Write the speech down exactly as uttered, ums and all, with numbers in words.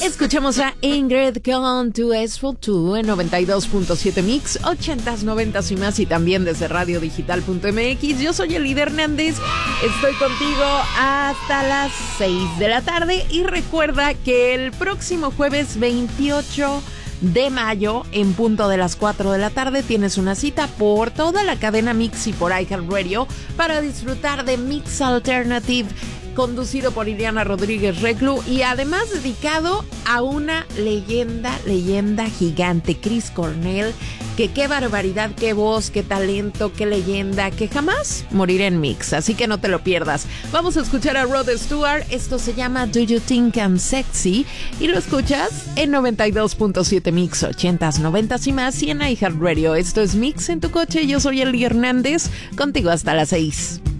Escuchamos a Ingrid con Too Asphalt two en noventa y dos punto siete Mix, ochentas, noventas y más, y también desde radio digital punto m x. Yo soy Elida Hernández, estoy contigo hasta las seis de la tarde y recuerda que el próximo jueves veintiocho de mayo, en punto de las cuatro de la tarde, tienes una cita por toda la cadena Mix y por iHeartRadio para disfrutar de Mix Alternative, conducido por Iliana Rodríguez Reclu y además dedicado a una leyenda, leyenda gigante, Chris Cornell, que qué barbaridad, qué voz, qué talento, qué leyenda, que jamás morirá en Mix, así que no te lo pierdas. Vamos a escuchar a Rod Stewart, esto se llama Do You Think I'm Sexy y lo escuchas en noventa y dos punto siete Mix, ochentas, noventas y más, y en iHeartRadio. Esto es Mix en tu coche, yo soy Eli Hernández, contigo hasta las seis.